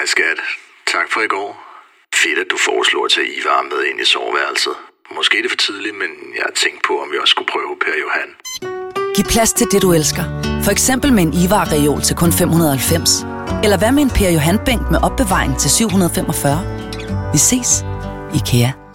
Hej skat. Tak for i går. Fedt, at du foreslår at tage Ivar med ind i soveværelset. Måske er det for tidligt, men jeg har tænkt på, om vi også skulle prøve Per Johan. Giv plads til det, du elsker. For eksempel med en Ivar-reol til kun 590. Eller hvad med en Per Johan-bænk med opbevaring til 745? Vi ses. IKEA.